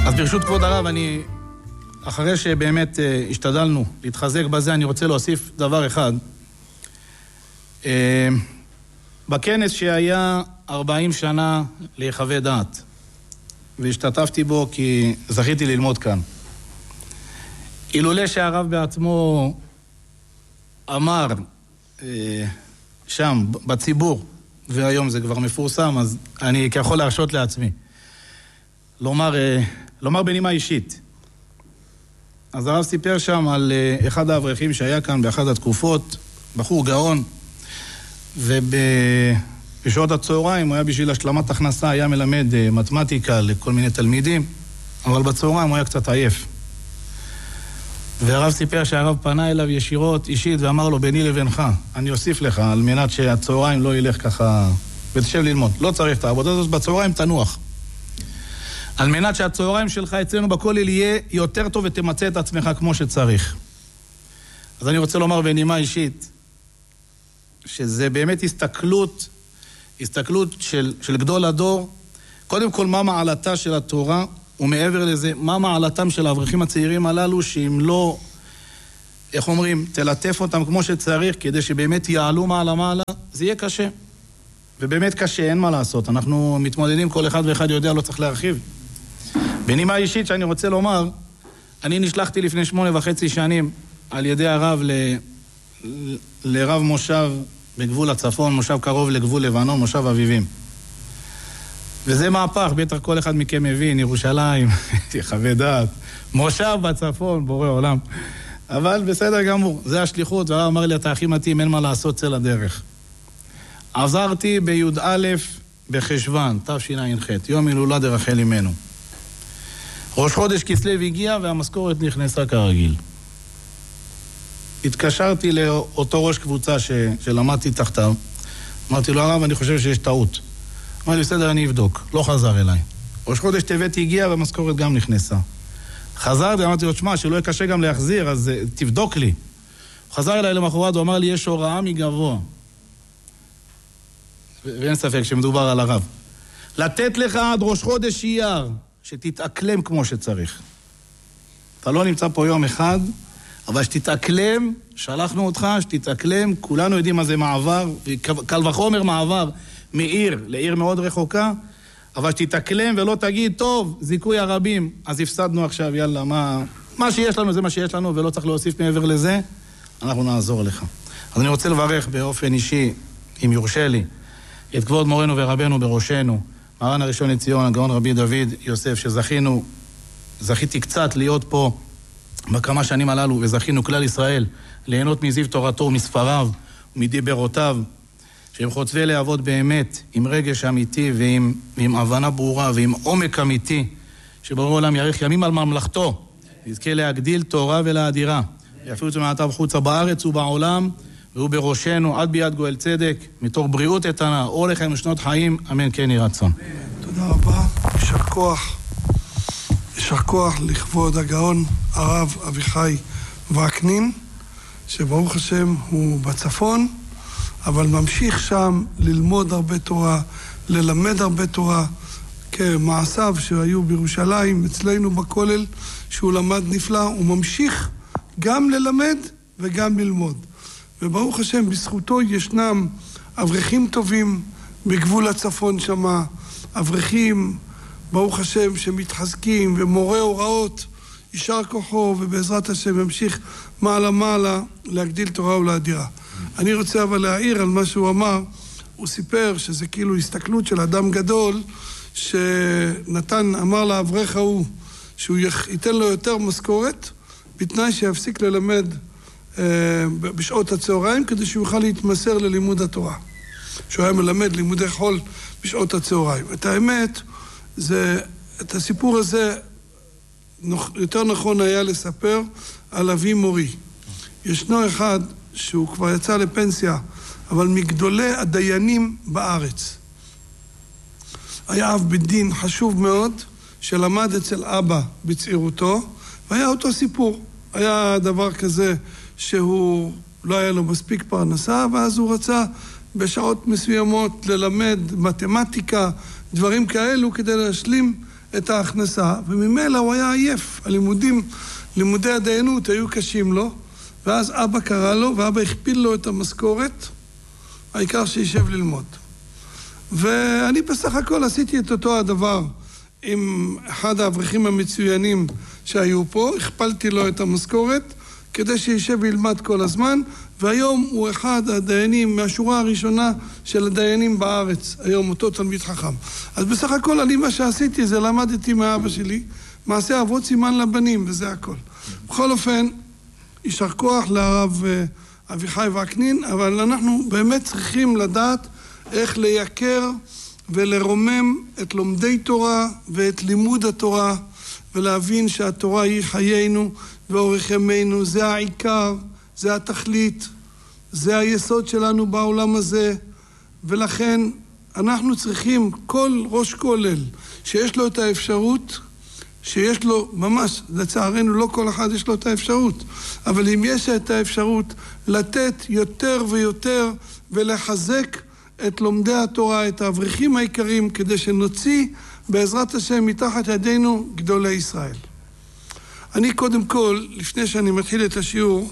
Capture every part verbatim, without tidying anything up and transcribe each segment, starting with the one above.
אז ברשות כבוד הרב, אני, אחרי שבאמת uh, השתדלנו להתחזק בזה, אני רוצה להוסיף דבר אחד. Uh, בכנס שהיה ארבעים שנה להיחווה דעת, והשתתפתי בו כי זכיתי ללמוד כאן. אילולא שהרב בעצמו אמר uh, שם, בציבור, והיום זה כבר מפורסם, אז אני יכול להרשות לעצמי. לומר, לומר בנימה אישית. אז הרב סיפר שם על אחד האברכים שהיה כאן באחד התקופות, בחור גאון, ובשעות הצהריים הוא היה בשביל השלמת הכנסה, היה מלמד מתמטיקה לכל מיני תלמידים, אבל בצהריים הוא היה קצת עייף. והרב סיפר שהרב פנה אליו ישירות אישית ואמר לו, ביני לבינך, אני אוסיף לך על מנת שהצהריים לא ילך ככה ותשב ללמוד. לא צריך את העבודה הזאת, בצהריים תנוח. על מנת שהצהריים שלך אצלנו בכולל יהיה יותר טוב ותמצא את עצמך כמו שצריך. אז אני רוצה לומר בנימה אישית, שזה באמת הסתכלות, הסתכלות של, של גדול הדור, קודם כל מה מעלתה של התורה, ומעבר לזה, מה מעלתם של האברכים הצעירים הללו, שאם לא, איך אומרים, תלטף אותם כמו שצריך, כדי שבאמת יעלו מעלה מעלה, זה יהיה קשה. ובאמת קשה, אין מה לעשות. אנחנו מתמודדים, כל אחד ואחד יודע, לא צריך להרחיב. בנימה אישית שאני רוצה לומר, אני נשלחתי לפני שמונה וחצי שנים על ידי הרב ל... לרב מושב בגבול הצפון, מושב קרוב לגבול לבנון, מושב אביבים. וזה מהפך, בטח כל אחד מכם מבין, ירושלים, יחווה דעת, מושב בצפון, בורא עולם. אבל בסדר גמור, זה השליחות, והרב אמר לי, אתה הכי מתאים, אין מה לעשות צל הדרך. עזרתי בי"א בחשוון, תשע"ח, יום הילולה דרחל אמנו. ראש חודש כסלו הגיע והמשכורת נכנסה כרגיל. התקשרתי לאותו ראש קבוצה ש... שלמדתי תחתיו. אמרתי לו, הרב, אני חושב שיש טעות. אמר לי, בסדר, אני אבדוק. לא חזר אליי. ראש חודש טבת הגיע והמשכורת גם נכנסה. חזרתי, אמרתי לו, שמה, שלא יהיה קשה גם להחזיר, אז uh, תבדוק לי. הוא חזר אליי למחרת, הוא אמר לי, יש הוראה מגבוה. ואין ספק שמדובר על הרב. לתת לך עד ראש חודש אייר, שתתאקלם כמו שצריך. אתה לא נמצא פה יום אחד, אבל שתתאקלם, שלחנו אותך, שתתאקלם, כולנו יודעים מה זה מעבר, קל וחומר מעבר מעיר לעיר מאוד רחוקה, אבל שתתאקלם ולא תגיד, טוב, זיכוי הרבים, אז הפסדנו עכשיו, יאללה, מה, מה שיש לנו זה מה שיש לנו, ולא צריך להוסיף מעבר לזה, אנחנו נעזור לך. אז אני רוצה לברך באופן אישי, אם יורשה לי, את כבוד מורנו ורבנו בראשנו, מרן הראשון לציון, הגאון רבי דוד יוסף, שזכינו, זכיתי קצת להיות פה בכמה שנים הללו, וזכינו כלל ישראל ליהנות מזיו תורתו ומספריו ומדיברותיו, שהם חוצבי להבות באמת, עם רגש אמיתי ועם, ועם הבנה ברורה ועם עומק אמיתי, שבורא עולם יאריך ימים על ממלכתו, יזכה להגדיל תורה ולאדירה, יפיץ מעתה בחוצה בארץ ובעולם, והוא בראשנו עד ביד גואל צדק, מתוך בריאות איתנה, אור לחיים ושנות חיים, אמן כן יהי רצון. תודה רבה, יישר כוח, יישר כוח לכבוד הגאון הרב אביחי וקנין, שברוך השם הוא בצפון, אבל ממשיך שם ללמוד הרבה תורה, ללמד הרבה תורה, כמעשיו שהיו בירושלים, אצלנו בכולל, שהוא למד נפלא, הוא ממשיך גם ללמד וגם ללמוד. וברוך השם, בזכותו ישנם אברכים טובים בגבול הצפון שמה, אברכים, ברוך השם, שמתחזקים ומורה הוראות, יישר כוחו, ובעזרת השם ימשיך מעלה מעלה להגדיל תורה ולאדירה. אני רוצה אבל להעיר על מה שהוא אמר, הוא סיפר שזה כאילו הסתכלות של אדם גדול, שנתן, אמר לאברך ההוא, שהוא ייתן לו יותר משכורת, בתנאי שיפסיק ללמד בשעות הצהריים, כדי שהוא יוכל להתמסר ללימוד התורה. שהוא היה מלמד לימודי חול בשעות הצהריים. את האמת, זה, את הסיפור הזה, יותר נכון היה לספר על אבי מורי. ישנו אחד שהוא כבר יצא לפנסיה, אבל מגדולי הדיינים בארץ. היה אב בית דין חשוב מאוד, שלמד אצל אבא בצעירותו, והיה אותו סיפור. היה דבר כזה שהוא לא היה לו מספיק פרנסה, ואז הוא רצה בשעות מסוימות ללמד מתמטיקה, דברים כאלו, כדי להשלים את ההכנסה, וממילא הוא היה עייף. הלימודים, לימודי הדיינות היו קשים לו, ואז אבא קרא לו, ואבא הכפיל לו את המשכורת, העיקר שישב ללמוד. ואני בסך הכל עשיתי את אותו הדבר עם אחד האברכים המצוינים שהיו פה, הכפלתי לו את המשכורת, כדי שישב וילמד כל הזמן, והיום הוא אחד הדיינים מהשורה הראשונה של הדיינים בארץ, היום אותו תלמיד חכם. אז בסך הכל אני מה שעשיתי זה למדתי מאבא שלי, מעשה אבות סימן לבנים, וזה הכל. בכל אופן, יישר כוח לרב אביחי וקנין, אבל אנחנו באמת צריכים לדעת איך לייקר ולרומם את לומדי תורה ואת לימוד התורה, ולהבין שהתורה היא חיינו ואורך ימינו, זה העיקר, זה התכלית, זה היסוד שלנו בעולם הזה, ולכן אנחנו צריכים כל ראש כולל שיש לו את האפשרות, שיש לו ממש, לצערנו לא כל אחד יש לו את האפשרות, אבל אם יש את האפשרות לתת יותר ויותר ולחזק את לומדי התורה, את האברכים העיקרים, כדי שנוציא בעזרת השם מתחת ידינו גדולי ישראל. אני קודם כל, לפני שאני מתחיל את השיעור,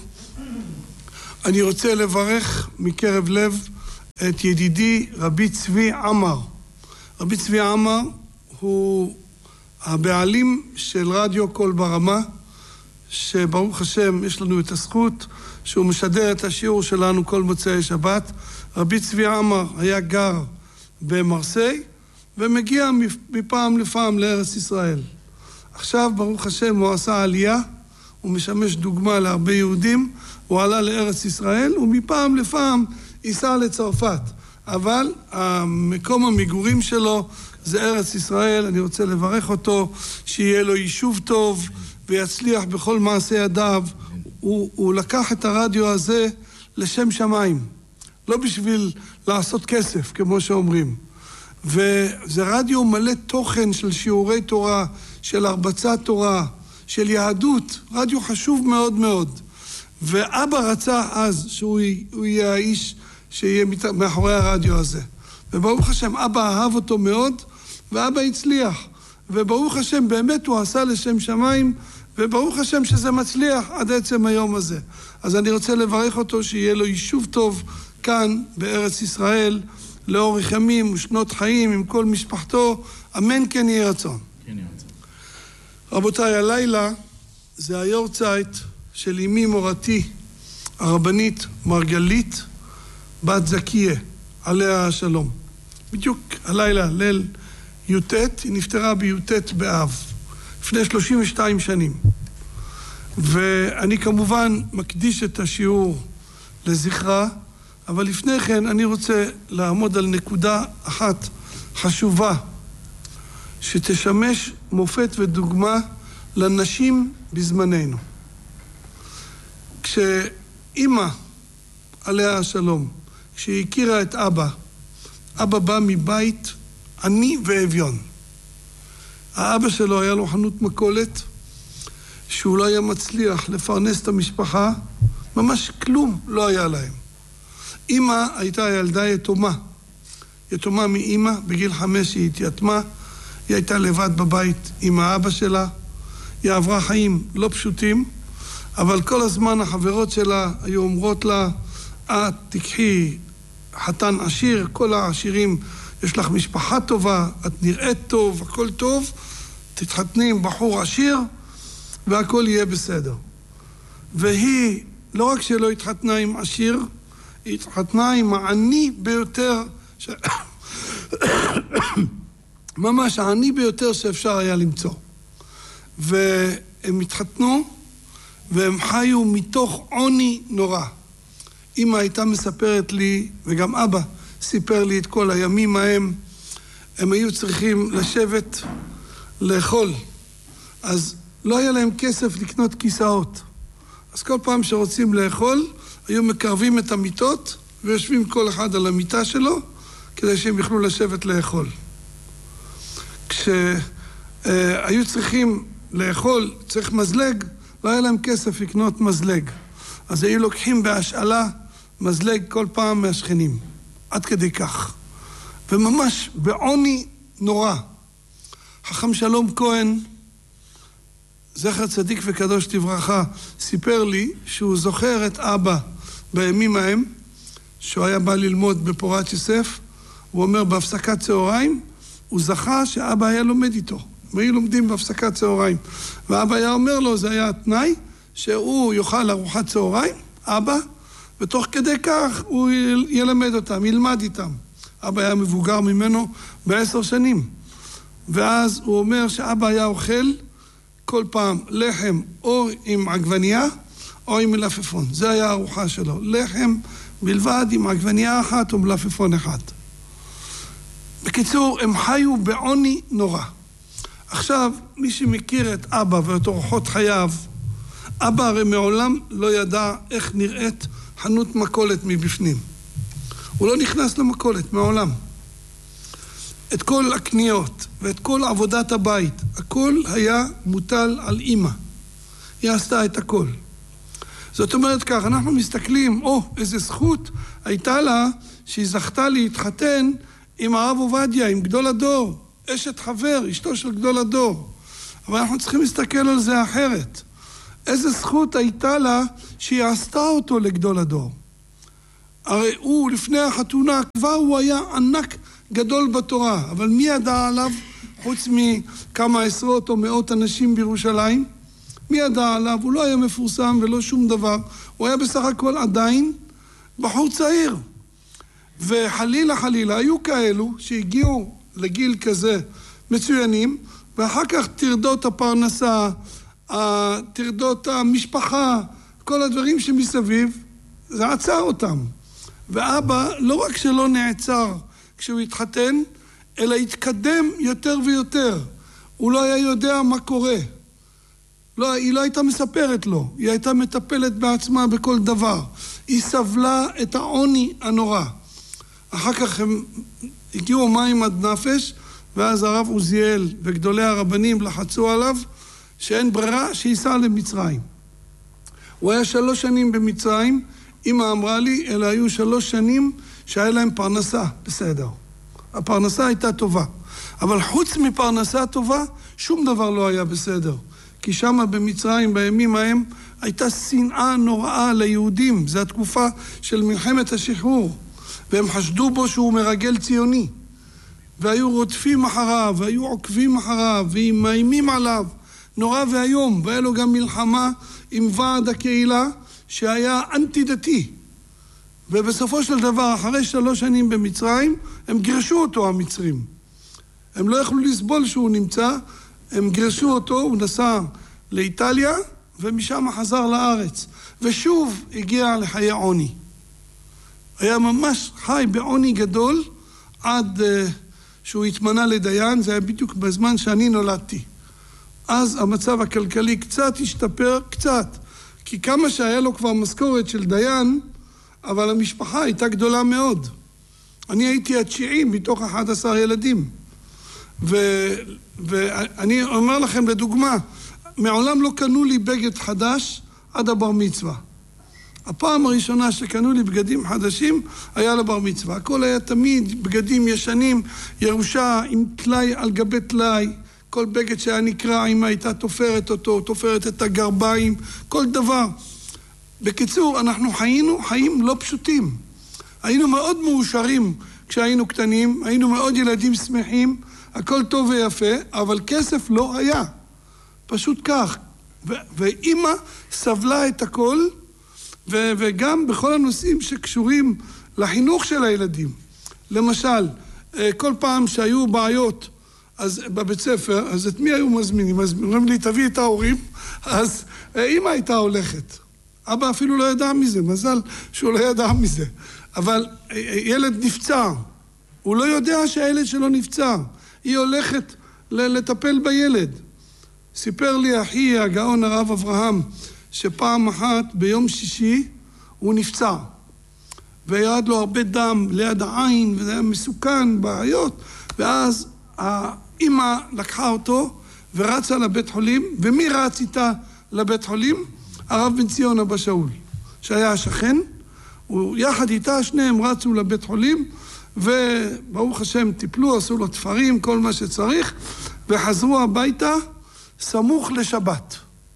אני רוצה לברך מקרב לב את ידידי רבי צבי עמר. רבי צבי עמר הוא הבעלים של רדיו קול ברמה, שברוך השם יש לנו את הזכות שהוא משדר את השיעור שלנו כל מוצאי שבת. רבי צבי עמר היה גר במרסיי ומגיע מפעם לפעם לארץ ישראל. עכשיו ברוך השם הוא עשה עלייה, הוא משמש דוגמה להרבה יהודים, הוא עלה לארץ ישראל ומפעם לפעם ייסע לצרפת. אבל המקום המגורים שלו זה ארץ ישראל. אני רוצה לברך אותו, שיהיה לו יישוב טוב ויצליח בכל מעשה ידיו. הוא, הוא לקח את הרדיו הזה לשם שמיים, לא בשביל לעשות כסף כמו שאומרים. וזה רדיו מלא תוכן של שיעורי תורה, של הרבצת תורה, של יהדות, רדיו חשוב מאוד מאוד. ואבא רצה אז שהוא יהיה האיש שיהיה מאחורי הרדיו הזה. וברוך השם, אבא אהב אותו מאוד, ואבא הצליח. וברוך השם, באמת הוא עשה לשם שמיים, וברוך השם שזה מצליח עד עצם היום הזה. אז אני רוצה לברך אותו שיהיה לו יישוב טוב כאן בארץ ישראל, לאורך ימים ושנות חיים עם כל משפחתו. אמן כן יהיה רצון. כן יהיה רצון. רבותיי, הלילה זה היורצייט של אמי מורתי, הרבנית מרגלית בת זכייה, עליה השלום. בדיוק הלילה, ליל י"ט, היא נפטרה בי"ט באב, לפני שלושים ושתיים שנים. ואני כמובן מקדיש את השיעור לזכרה, אבל לפני כן אני רוצה לעמוד על נקודה אחת חשובה, שתשמש מופת ודוגמה לנשים בזמננו. כשאימא, עליה השלום, כשהיא הכירה את אבא, אבא בא מבית עני ואביון. האבא שלו היה לו חנות מכולת, שהוא לא היה מצליח לפרנס את המשפחה, ממש כלום לא היה להם. אמא הייתה ילדה יתומה, יתומה מאמא, בגיל חמש היא התייתמה, היא הייתה לבד בבית עם האבא שלה, היא עברה חיים לא פשוטים, אבל כל הזמן החברות שלה היו אומרות לה, את תקחי חתן עשיר, כל העשירים, יש לך משפחה טובה, את נראית טוב, הכל טוב, תתחתני עם בחור עשיר והכל יהיה בסדר. והיא, לא רק שלא התחתנה עם עשיר, היא התחתנה עם העני ביותר, ש... ממש העני ביותר שאפשר היה למצוא. והם התחתנו והם חיו מתוך עוני נורא. אמא הייתה מספרת לי, וגם אבא סיפר לי את כל הימים ההם, הם היו צריכים לשבת לאכול. אז לא היה להם כסף לקנות כיסאות. אז כל פעם שרוצים לאכול, היו מקרבים את המיטות, ויושבים כל אחד על המיטה שלו, כדי שהם יוכלו לשבת לאכול. כשהיו צריכים לאכול, צריך מזלג, לא היה להם כסף לקנות מזלג. אז היו לוקחים בהשאלה מזלג כל פעם מהשכנים. עד כדי כך. וממש בעוני נורא. חכם שלום כהן, זכר צדיק וקדוש תברכה, סיפר לי שהוא זוכר את אבא בימים ההם, שהוא היה בא ללמוד בפורת יוסף. הוא אומר בהפסקת צהריים, הוא זכה שאבא היה לומד איתו. הם היו לומדים בהפסקת צהריים. ואבא היה אומר לו, זה היה התנאי, שהוא יאכל ארוחת צהריים, אבא, ותוך כדי כך הוא ילמד אותם, ילמד איתם. אבא היה מבוגר ממנו בעשר שנים. ואז הוא אומר שאבא היה אוכל כל פעם לחם או עם עגבנייה או עם מלפפון. זה היה הארוחה שלו. לחם בלבד עם עגבנייה אחת או מלפפון אחד. בקיצור, הם חיו בעוני נורא. עכשיו, מי שמכיר את אבא ואת אורחות חייו, אבא הרי מעולם לא ידע איך נראית חנות מכולת מבפנים. הוא לא נכנס למכולת, מעולם. את כל הקניות ואת כל עבודת הבית, הכל היה מוטל על אמא. היא עשתה את הכל. זאת אומרת כך, אנחנו מסתכלים, או, איזה זכות הייתה לה שהיא זכתה להתחתן עם הרב עובדיה, עם גדול הדור, אשת חבר, אשתו של גדול הדור. אבל אנחנו צריכים להסתכל על זה אחרת. איזה זכות הייתה לה שהיא עשתה אותו לגדול הדור. הרי הוא לפני החתונה כבר הוא היה ענק גדול בתורה, אבל מי ידע עליו חוץ מכמה עשרות או מאות אנשים בירושלים? מי ידע עליו? הוא לא היה מפורסם ולא שום דבר. הוא היה בסך הכל עדיין בחור צעיר. וחלילה חלילה היו כאלו שהגיעו לגיל כזה מצוינים, ואחר כך תרדות הפרנסה, תרדות המשפחה, כל הדברים שמסביב, זה עצר אותם. ואבא לא רק שלא נעצר כשהוא התחתן, אלא התקדם יותר ויותר. הוא לא היה יודע מה קורה. לא, היא לא הייתה מספרת לו, היא הייתה מטפלת בעצמה בכל דבר. היא סבלה את העוני הנורא. אחר כך הם הגיעו מים עד נפש, ואז הרב עוזיאל וגדולי הרבנים לחצו עליו, שאין ברירה שייסע למצרים. הוא היה שלוש שנים במצרים, אמא אמרה לי, אלא היו שלוש שנים שהיה להם פרנסה, בסדר. הפרנסה הייתה טובה. אבל חוץ מפרנסה טובה, שום דבר לא היה בסדר. כי שם במצרים, בימים ההם, הייתה שנאה נוראה ליהודים. זו התקופה של מלחמת השחרור. והם חשדו בו שהוא מרגל ציוני. והיו רודפים אחריו, והיו עוקבים אחריו, ומאיימים עליו. נורא והיום. והיה לו גם מלחמה עם ועד הקהילה, שהיה אנטי-דתי. ובסופו של דבר, אחרי שלוש שנים במצרים, הם גירשו אותו, המצרים. הם לא יכלו לסבול שהוא נמצא, הם גירשו אותו, הוא נסע לאיטליה, ומשם חזר לארץ. ושוב הגיע לחיי עוני. היה ממש חי בעוני גדול, עד uh, שהוא התמנה לדיין, זה היה בדיוק בזמן שאני נולדתי. אז המצב הכלכלי קצת השתפר, קצת. כי כמה שהיה לו כבר משכורת של דיין, אבל המשפחה הייתה גדולה מאוד. אני הייתי התשיעי מתוך אחד עשר ילדים. ו, ואני אומר לכם לדוגמה, מעולם לא קנו לי בגד חדש עד הבר מצווה. הפעם הראשונה שקנו לי בגדים חדשים היה לבר מצווה. הכל היה תמיד בגדים ישנים, ירושה עם תלאי על גבי תלאי. כל בגד שהיה נקרא, אמא הייתה תופרת אותו, תופרת את הגרביים, כל דבר. בקיצור, אנחנו חיינו חיים לא פשוטים. היינו מאוד מאושרים כשהיינו קטנים, היינו מאוד ילדים שמחים, הכל טוב ויפה, אבל כסף לא היה. פשוט כך. ו- ואמא סבלה את הכל, ו- וגם בכל הנושאים שקשורים לחינוך של הילדים. למשל, כל פעם שהיו בעיות אז בבית ספר, אז את מי היו מזמינים? אז אומרים לי, תביא את ההורים, אז אמא הייתה הולכת. אבא אפילו לא ידע מזה, מזל שהוא לא ידע מזה. אבל ילד נפצע, הוא לא יודע שהילד שלו נפצע. היא הולכת לטפל בילד. סיפר לי אחי הגאון הרב אברהם, שפעם אחת ביום שישי הוא נפצע. וירד לו הרבה דם ליד העין, וזה היה מסוכן, בעיות. ואז האמא לקחה אותו ורצה לבית חולים, ומי רץ איתה לבית חולים? הרב בן ציון אבא שאול, שהיה השכן, יחד איתה שניהם רצו לבית חולים, וברוך השם טיפלו, עשו לו תפרים, כל מה שצריך, וחזרו הביתה סמוך לשבת.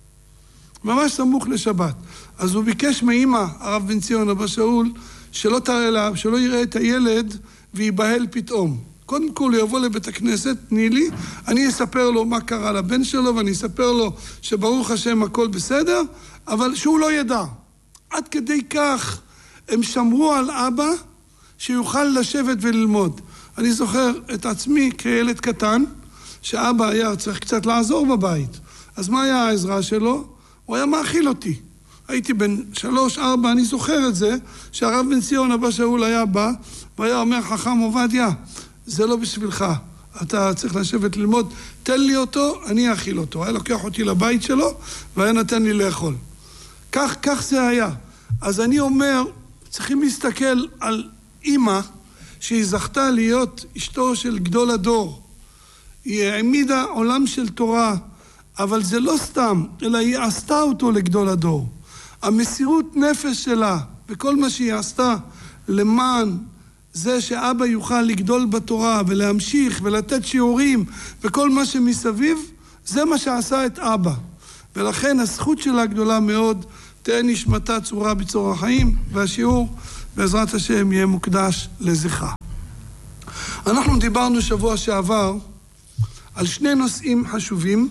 ממש סמוך לשבת. אז הוא ביקש מאמא, הרב בן ציון אבא שאול, שלא תראה לה, שלא יראה את הילד ויבהל פתאום. קודם כל הוא יבוא לבית הכנסת, תני לי, אני אספר לו מה קרה לבן שלו, ואני אספר לו שברוך השם הכל בסדר, אבל שהוא לא ידע. עד כדי כך הם שמרו על אבא שיוכל לשבת וללמוד. אני זוכר את עצמי כילד קטן, שאבא היה צריך קצת לעזור בבית. אז מה היה העזרה שלו? הוא היה מאכיל אותי. הייתי בן שלוש, ארבע, אני זוכר את זה, שהרב בן ציון אבא שאול היה בא, והיה אומר, חכם עובדיה, זה לא בשבילך, אתה צריך לשבת ללמוד, תן לי אותו, אני אכיל אותו. היה לוקח אותי לבית שלו, והיה נתן לי לאכול. כך, כך זה היה. אז אני אומר, צריכים להסתכל על אמא, שהיא זכתה להיות אשתו של גדול הדור. היא העמידה עולם של תורה, אבל זה לא סתם, אלא היא עשתה אותו לגדול הדור. המסירות נפש שלה, וכל מה שהיא עשתה, למען זה שאבא יוכל לגדול בתורה, ולהמשיך, ולתת שיעורים, וכל מה שמסביב, זה מה שעשה את אבא. ולכן הזכות שלה גדולה מאוד, תהיה נשמתה צורה בצור החיים, והשיעור בעזרת השם יהיה מוקדש לזכרה. אנחנו דיברנו שבוע שעבר על שני נושאים חשובים.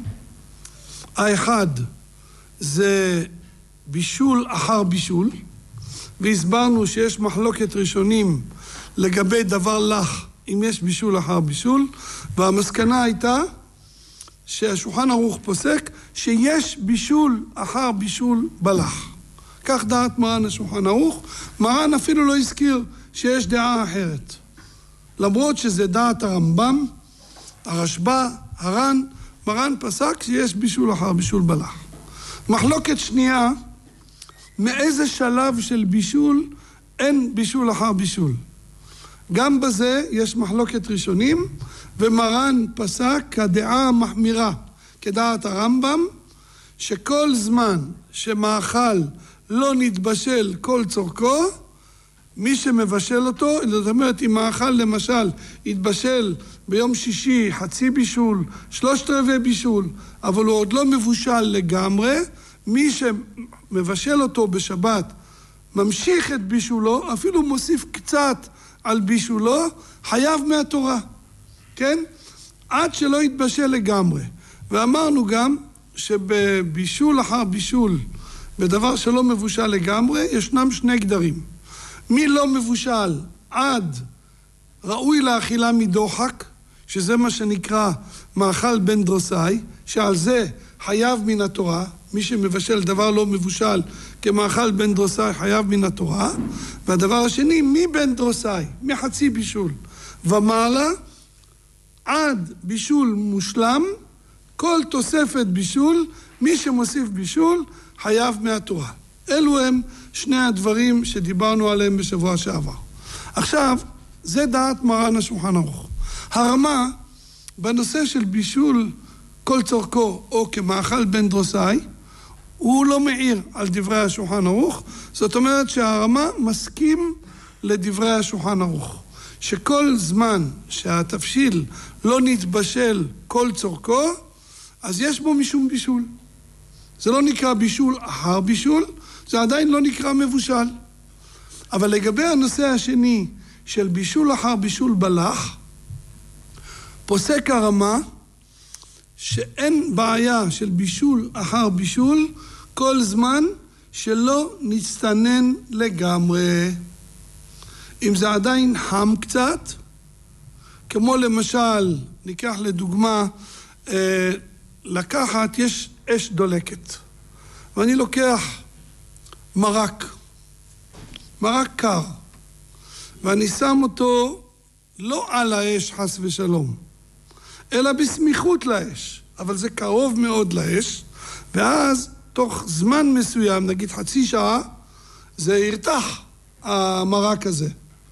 האחד זה בישול אחר בישול, והסברנו שיש מחלוקת ראשונים לגבי דבר לך, אם יש בישול אחר בישול, והמסקנה הייתה שהשולחן ערוך פוסק שיש בישול אחר בישול בלח. כך דעת מרן השולחן ערוך. מרן אפילו לא הזכיר שיש דעה אחרת. למרות שזה דעת הרמב"ם, הרשב"א, הר"ן, מרן פסק שיש בישול אחר בישול בלח. מחלוקת שנייה, מאיזה שלב של בישול אין בישול אחר בישול. גם בזה יש מחלוקת ראשונים, ומרן פסק כדעה המחמירה, כדעת הרמב"ם, שכל זמן שמאכל לא נתבשל כל צורכו, מי שמבשל אותו, זאת אומרת, אם מאכל למשל יתבשל ביום שישי חצי בישול, שלושת רבעי בישול, אבל הוא עוד לא מבושל לגמרי, מי שמבשל אותו בשבת ממשיך את בישולו, אפילו מוסיף קצת על בישולו, חייב מהתורה, כן? עד שלא יתבשל לגמרי. ואמרנו גם שבבישול אחר בישול, בדבר שלא מבושל לגמרי, ישנם שני גדרים. מי לא מבושל עד ראוי לאכילה מדוחק, שזה מה שנקרא מאכל בן דרוסאי, שעל זה חייב מן התורה, מי שמבשל דבר לא מבושל כמאכל בן דרוסאי חייב מן התורה. והדבר השני, מי בן דרוסאי, מחצי בישול ומעלה עד בישול מושלם, כל תוספת בישול, מי שמוסיף בישול חייב מהתורה. אלו הם שני הדברים שדיברנו עליהם בשבוע שעבר. עכשיו, זה דעת מרן השולחן ערוך. הרמה בנושא של בישול כל צורכו או כמאכל בן דרוסאי, הוא לא מעיר על דברי השולחן ערוך. זאת אומרת שהרמה מסכים לדברי השולחן ערוך, שכל זמן שהתבשיל לא נתבשל כל צורכו, אז יש בו משום בישול. זה לא נקרא בישול אחר בישול, זה עדיין לא נקרא מבושל. אבל לגבי הנושא השני של בישול אחר בישול בלח, פוסק הרמה שאין בעיה של בישול אחר בישול כל זמן שלא נצטנן לגמרי. אם זה עדיין חם קצת, כמו למשל, ניקח לדוגמה, אה, לקחת, יש אש דולקת, ואני לוקח מרק, מרק קר, ואני שם אותו לא על האש חס ושלום, אלא בסמיכות לאש, אבל זה קרוב מאוד לאש, ואז תוך זמן מסוים, נגיד חצי שעה, זה ירתח המרק הזה,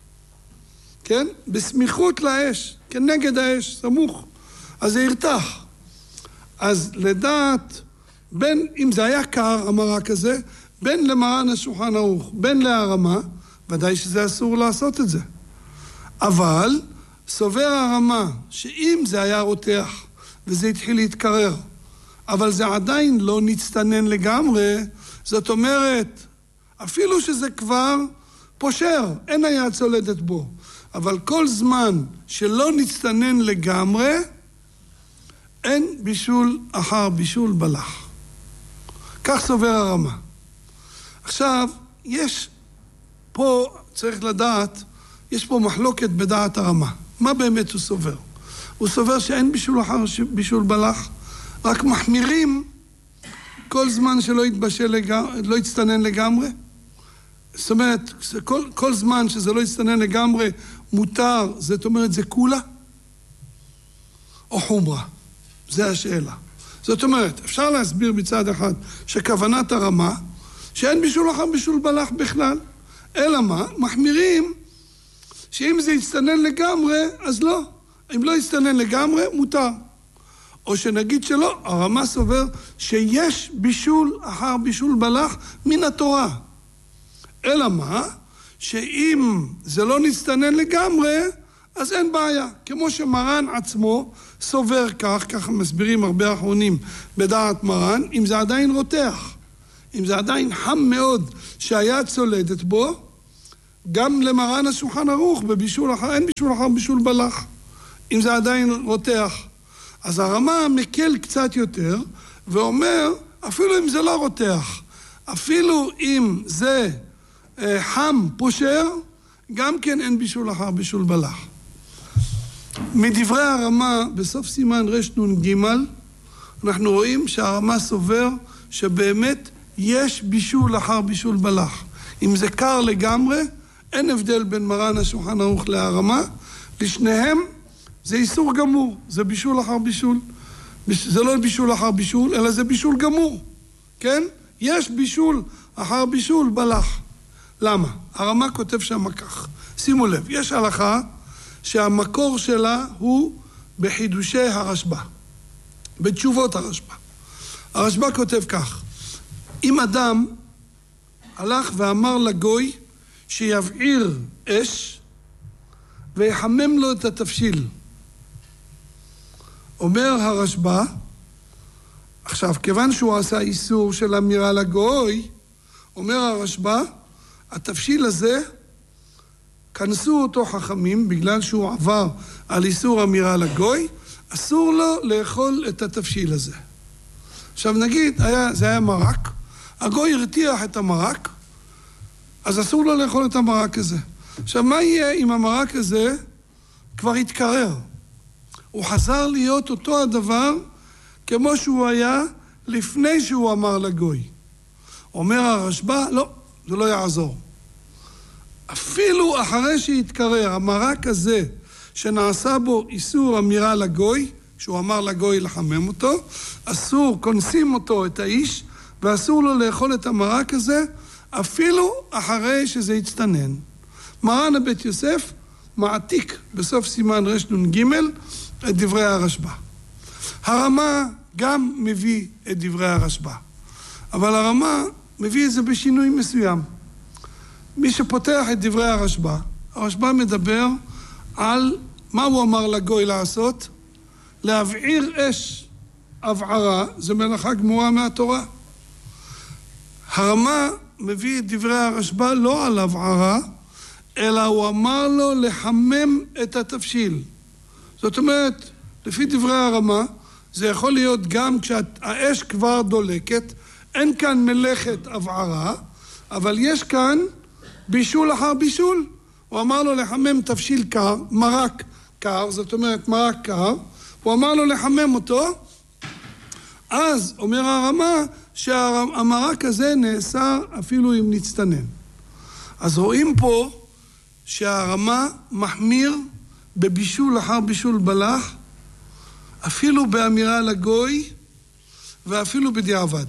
כן? בסמיכות לאש, כנגד האש, סמוך, אז זה ירתח. אז לדעת, בין, אם זה היה קר המרק הזה, בין למרן השולחן ערוך, בין להרמה, ודאי שזה אסור לעשות את זה. אבל סובר הרמה שאם זה היה רותח וזה התחיל להתקרר, אבל זה עדיין לא נצטנן לגמרי, זאת אומרת, אפילו שזה כבר פושר, אין היה צולדת בו, אבל כל זמן שלא נצטנן לגמרי, אין בישול אחר בישול בלח. כך סובר הרמה. עכשיו, יש פה, צריך לדעת, יש פה מחלוקת בדעת הרמה. מה באמת הוא סובר? הוא סובר שאין בישול אחר בישול בלח, רק מחמירים כל זמן שלא יתבשל לגמרי, לא יצטנן לגמרי. זאת אומרת, כל, כל זמן שזה לא יצטנן לגמרי מותר, זאת אומרת, זה כולה או חומרה. זה השאלה. זאת אומרת, אפשר להסביר מצד אחד שכוונת הרמה שאין בישול אחר בישול בלח בכלל. אלא מה? מחמירים שאם זה יצטנן לגמרי, אז לא. אם לא יצטנן לגמרי, מותר. או שנגיד שלא, הרמה סובר שיש בישול אחר בישול בלח מן התורה. אלא מה? שאם זה לא נצטנן לגמרי, אז אין בעיה. כמו שמרן עצמו סובר כך, ככה מסבירים הרבה אחרונים בדעת מרן, אם זה עדיין רותח, אם זה עדיין חם מאוד שהיה צולדת בו, גם למרן השולחן ערוך בבישול אחר, אין בישול אחר בישול בלח, אם זה עדיין רותח. אז הרמה מקל קצת יותר ואומר, אפילו אם זה לא רותח, אפילו אם זה אה, חם פושר, גם כן אין בישול אחר בישול בלח. מדברי הרמה בסוף סימן רש נון ג' אנחנו רואים שהרמה סובר שבאמת יש בישול אחר בישול בלח. אם זה קר לגמרי, אין הבדל בין מרן השולחן ערוך להרמה, לשניהם זה איסור גמור, זה בישול אחר בישול. זה לא בישול אחר בישול, אלא זה בישול גמור, כן? יש בישול אחר בישול בלח. למה? הרמה כותב שם כך. שימו לב, יש הלכה שהמקור שלה הוא בחידושי הרשב"א, בתשובות הרשב"א. הרשב"א כותב כך, אם אדם הלך ואמר לגוי שיבעיר אש ויחמם לו את התבשיל, אומר הרשב"א, עכשיו כיוון שהוא עשה איסור של אמירה לגוי, אומר הרשב"א, התבשיל הזה כנסו אותו חכמים בגלל שהוא עבר על איסור אמירה לגוי, אסור לו לאכול את התבשיל הזה. עכשיו נגיד, היה, זה היה מרק, הגוי הרתיח את המרק, אז אסור לו לאכול את המרק הזה. עכשיו מה יהיה אם המרק הזה כבר התקרר? הוא חזר להיות אותו הדבר כמו שהוא היה לפני שהוא אמר לגוי. אומר הרשב"א, לא, זה לא יעזור. אפילו אחרי שהתקרר, המרק הזה שנעשה בו איסור אמירה לגוי, שהוא אמר לגוי לחמם אותו, אסור, כונסים אותו, את האיש, ואסור לו לאכול את המרק הזה, אפילו אחרי שזה יצטנן. מרן הבית יוסף מעתיק בסוף סימן רש נון ג' את דברי הרשב"א. הרמה גם מביא את דברי הרשב"א, אבל הרמה מביא את זה בשינוי מסוים. מי שפותח את דברי הרשב"א, הרשב"א מדבר על מה הוא אמר לגוי לעשות, להבעיר אש הבערה, זה מלאכה גמורה מהתורה. הרמה מביא את דברי הרשב"א לא על הבערה, אלא הוא אמר לו לחמם את התבשיל. זאת אומרת, לפי דברי הרמה, זה יכול להיות גם כשהאש כבר דולקת, אין כאן מלאכת הבערה, אבל יש כאן בישול אחר בישול. הוא אמר לו לחמם תבשיל קר, מרק קר, זאת אומרת מרק קר, הוא אמר לו לחמם אותו, אז אומר הרמה שהמרק הזה נאסר אפילו אם נצטנן. אז רואים פה שהרמה מחמיר בבישול אחר בישול בלח, אפילו באמירה לגוי ואפילו בדיעבד.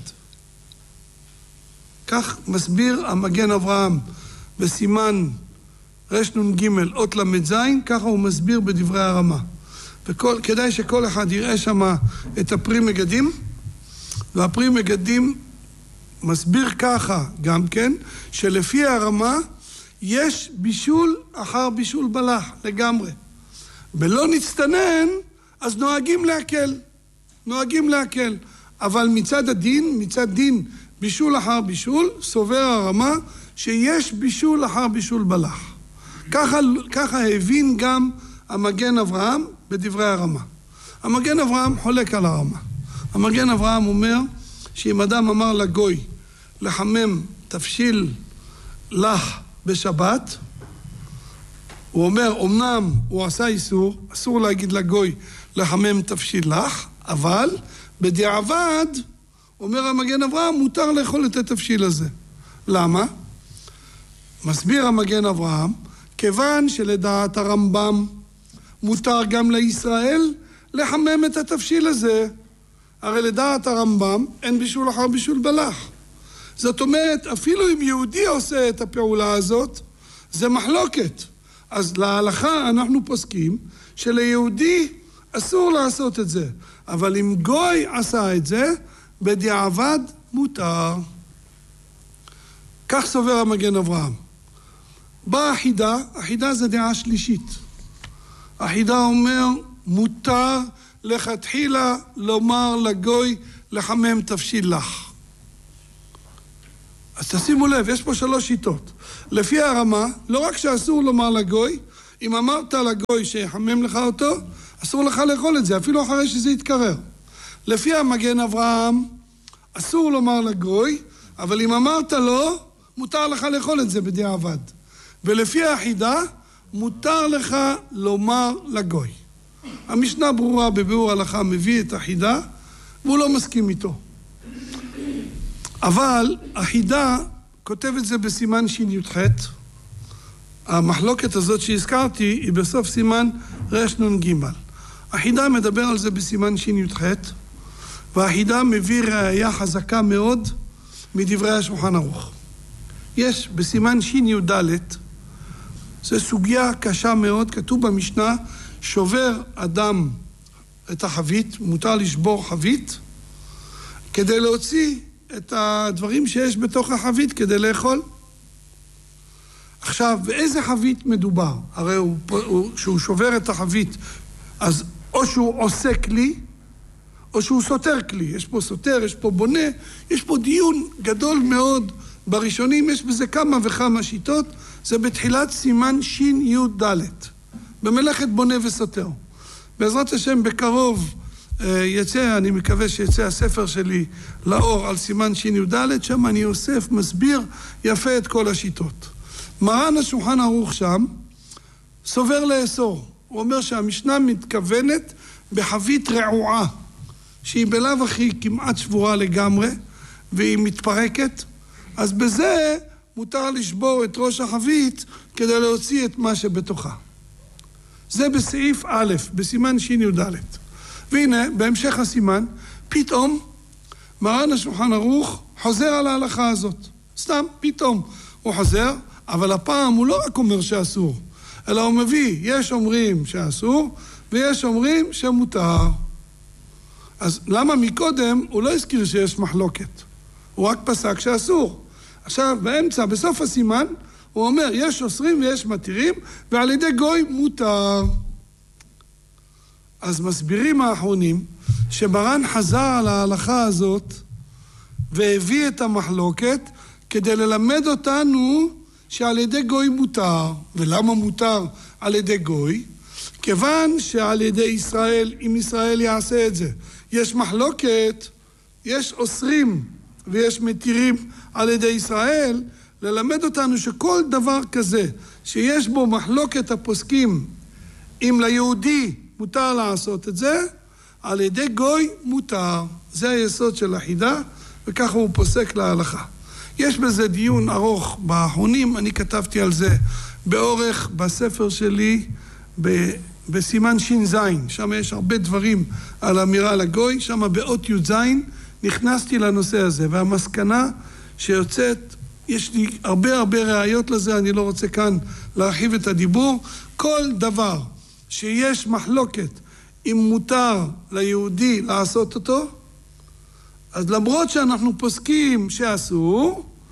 כך מסביר המגן אברהם בסימן רש נון ג' אות למד זין, ככה הוא מסביר בדברי הרמה. וכדאי שכל אחד יראה שם את הפרי מגדים, והפרי מגדים מסביר ככה גם כן, שלפי הרמה יש בישול אחר בישול בלח, לגמרי. ולא נצטנן, אז נוהגים להקל. נוהגים להקל. אבל מצד הדין, מצד דין, בישול אחר בישול, סובר הרמה שיש בישול אחר בישול בלח. ככה, ככה הבין גם המגן אברהם בדברי הרמה. המגן אברהם חולק על הרמה. המגן אברהם אומר שאם אדם אמר לגוי לחמם תבשיל לח בשבת, הוא אומר, אמנם הוא עשה איסור, אסור להגיד לגוי לחמם תבשיל לח, אבל בדיעבד, אומר המגן אברהם, מותר לאכול את התבשיל הזה. למה? מסביר המגן אברהם, כיוון שלדעת הרמב"ם מותר גם לישראל לחמם את התבשיל הזה. הרי לדעת הרמב"ם אין בישול אחר בישול בלח. זאת אומרת, אפילו אם יהודי עושה את הפעולה הזאת, זה מחלוקת. אז להלכה אנחנו פוסקים שליהודי אסור לעשות את זה. אבל אם גוי עשה את זה, בדיעבד מותר. כך סובר המגן אברהם. באה החידה, החידה זה דעה שלישית. החידה אומר, מותר לכתחילה לומר לגוי לחמם תבשיל לח. אז תשימו לב, יש פה שלוש שיטות. לפי הרמה, לא רק שאסור לומר לגוי, אם אמרת לגוי שיחמם לך אותו, אסור לך לאכול את זה, אפילו אחרי שזה יתקרר. לפי המגן אברהם, אסור לומר לגוי, אבל אם אמרת לו, מותר לך לאכול את זה בדיעבד. ולפי החידה, מותר לך לומר לגוי. המשנה ברורה בביאור הלכה מביא את החידה, והוא לא מסכים איתו. אבל החידה כותב את זה בסימן שי"ח. המחלוקת הזאת שהזכרתי היא בסוף סימן רנ"ג. החידה מדבר על זה בסימן שי"ח, והחידה מביא ראיה חזקה מאוד מדברי השולחן ערוך. יש בסימן שי"ד, זו סוגיה קשה מאוד, כתוב במשנה, שובר אדם את החבית, מותר לשבור חבית, כדי להוציא את הדברים שיש בתוך החבית כדי לאכול. עכשיו, באיזה חבית מדובר? הרי הוא, הוא, שהוא שובר את החבית, אז או שהוא עושה כלי, או שהוא סותר כלי. יש פה סותר, יש פה בונה, יש פה דיון גדול מאוד. בראשונים יש בזה כמה וכמה שיטות, זה בתחילת סימן שי"ד, במלאכת בונה וסותר. בעזרת השם בקרוב יצא, אני מקווה שיצא הספר שלי לאור על סימן שי"ד, שם אני אוסף, מסביר יפה את כל השיטות. מרן השולחן ערוך שם סובר לאסור. הוא אומר שהמשנה מתכוונת בחבית רעועה, שהיא בלאו הכי כמעט שבורה לגמרי, והיא מתפרקת, אז בזה מותר לשבור את ראש החבית כדי להוציא את מה שבתוכה. זה בסעיף א', בסימן שי"ד. והנה, בהמשך הסימן, פתאום מרן השולחן ערוך חוזר על ההלכה הזאת. סתם, פתאום הוא חוזר, אבל הפעם הוא לא רק אומר שאסור, אלא הוא מביא, יש אומרים שאסור, ויש אומרים שמותר. אז למה מקודם הוא לא הזכיר שיש מחלוקת? הוא רק פסק שאסור. עכשיו, באמצע, בסוף הסימן, הוא אומר, יש אוסרים ויש מתירים, ועל ידי גוי מותר. אז מסבירים האחרונים, שמרן חזר על ההלכה הזאת, והביא את המחלוקת, כדי ללמד אותנו שעל ידי גוי מותר. ולמה מותר על ידי גוי? כיוון שעל ידי ישראל, אם ישראל יעשה את זה, יש מחלוקת, יש אוסרים ויש מתירים על ידי ישראל, ללמד אותנו שכל דבר כזה, שיש בו מחלוקת הפוסקים, אם ליהודי מותר לעשות את זה, על ידי גוי מותר. זה היסוד של החידה, וככה הוא פוסק להלכה. יש בזה דיון ארוך באחרונים, אני כתבתי על זה באורך בספר שלי, ב... בסימן ש"ז, שם יש הרבה דברים על אמירה לגוי, שם באות י"ז נכנסתי לנושא הזה, והמסקנה שיוצאת, יש לי הרבה הרבה ראיות לזה, אני לא רוצה כאן להרחיב את הדיבור, כל דבר שיש מחלוקת אם מותר ליהודי לעשות אותו, אז למרות שאנחנו פוסקים שאסור,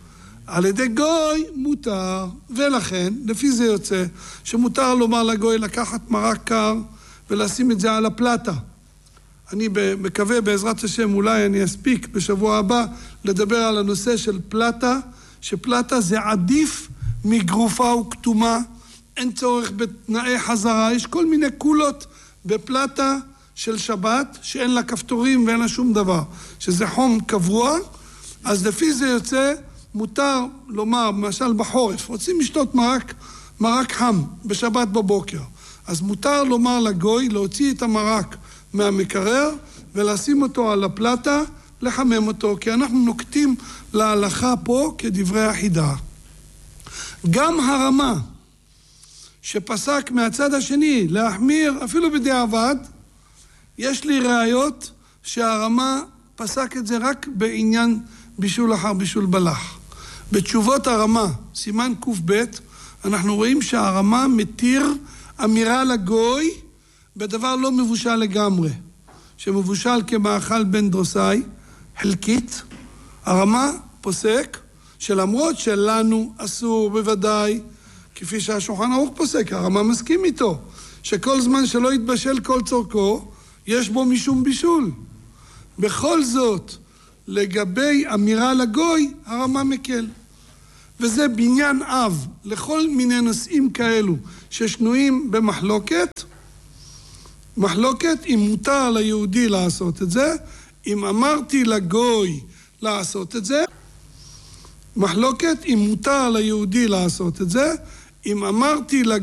על ידי גוי מותר, ולכן, לפי זה יוצא, שמותר לומר לגוי לקחת מרק קר ולשים את זה על הפלטה. אני מקווה בעזרת השם, אולי אני אספיק בשבוע הבא לדבר על הנושא של פלטה, שפלטה זה עדיף מגרופה וכתומה, אין צורך בתנאי חזרה, יש כל מיני קולות בפלטה של שבת, שאין לה כפתורים ואין לה שום דבר, שזה חום קבוע, אז לפי זה יוצא, מותר לומר, למשל בחורף, רוצים לשתות מרק, מרק חם בשבת בבוקר, אז מותר לומר לגוי, להוציא את המרק מהמקרר ולשים אותו על הפלטה, לחמם אותו, כי אנחנו נוקטים להלכה פה כדברי החידה. גם הרמה שפסק מהצד השני להחמיר, אפילו בדיעבד, יש לי ראיות שהרמה פסק את זה רק בעניין בישול אחר בישול בלח. בתשובות הרמה, סימן קוף ב', אנחנו רואים שהרמה מתיר אמירה לגוי בדבר לא מבושל לגמרי, שמבושל כמאכל בן דרוסאי, חלקית. הרמה פוסק שלמרות שלנו אסור בוודאי, כפי שהשולחן ערוך פוסק, הרמה מסכים איתו, שכל זמן שלא יתבשל כל צורכו, יש בו משום בישול. בכל זאת, לגבי אמירה לגוי, הרמה מקל. וזה בניין אב לכל מיני נושאים כאלו ששנויים במחלוקת. מחלוקת אם מותר ליהודי לעשות את זה, אם אמרתי לגוי לעשות את זה. מחלוקת אם מותר ליהודי לעשות את זה, אם אמרתי לגוי